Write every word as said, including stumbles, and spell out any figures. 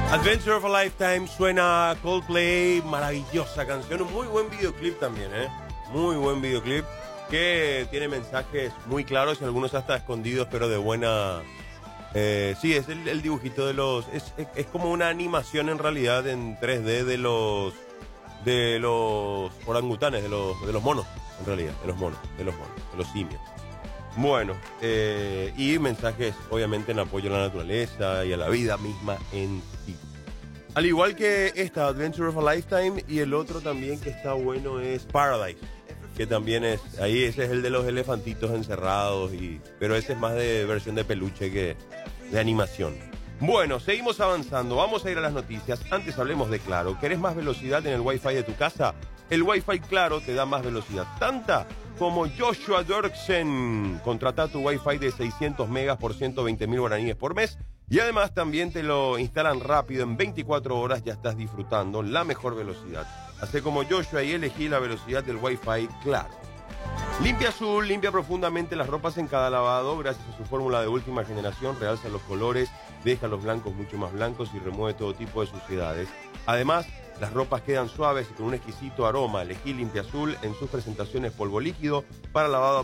Adventure of a Lifetime, suena Coldplay, maravillosa canción, un muy buen videoclip también, ¿eh? Muy buen videoclip que tiene mensajes muy claros y algunos hasta escondidos, pero de buena... Eh, sí, es el, el dibujito de los... Es, es, es como una animación en realidad en tres D de los... De los orangutanes, de los, de los monos, en realidad, de los monos, de los monos, de los simios. Bueno, eh, y mensajes obviamente en apoyo a la naturaleza y a la vida misma en sí. Al igual que esta, Adventure of a Lifetime, y el otro también que está bueno es Paradise, que también es, ahí ese es el de los elefantitos encerrados, y, pero ese es más de versión de peluche que de animación. Bueno, seguimos avanzando, vamos a ir a las noticias. Antes hablemos de Claro. ¿Querés más velocidad en el Wi-Fi de tu casa? El Wi-Fi Claro te da más velocidad, tanta como Joshua Dirksen. Contrata tu Wi-Fi de seiscientos megas por ciento veinte mil guaraníes por mes y además también te lo instalan rápido. En veinticuatro horas ya estás disfrutando la mejor velocidad. Hacé como Joshua y elegí la velocidad del Wi-Fi Claro. Limpia Azul limpia profundamente las ropas en cada lavado gracias a su fórmula de última generación. Realza los colores, deja los blancos mucho más blancos y remueve todo tipo de suciedades. Además, las ropas quedan suaves y con un exquisito aroma. Elegí Limpia Azul en sus presentaciones polvo líquido para lavado